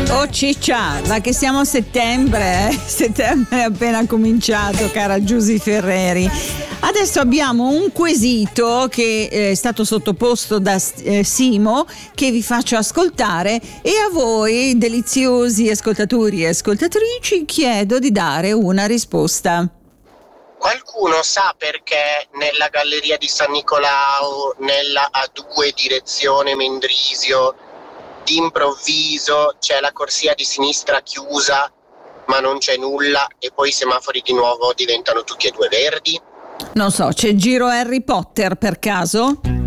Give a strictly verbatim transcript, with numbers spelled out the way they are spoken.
Oh ciccia, ma che siamo a settembre, eh? Settembre è appena cominciato, cara Giusy Ferreri. Adesso abbiamo un quesito che è stato sottoposto da eh, Simo, che vi faccio ascoltare, e a voi, deliziosi ascoltatori e ascoltatrici, chiedo di dare una risposta. Qualcuno sa perché nella galleria di San Nicolao, nella A due direzione Mendrisio, d'improvviso c'è la corsia di sinistra chiusa ma non c'è nulla e poi i semafori di nuovo diventano tutti e due verdi? Non so, c'è giro Harry Potter per caso?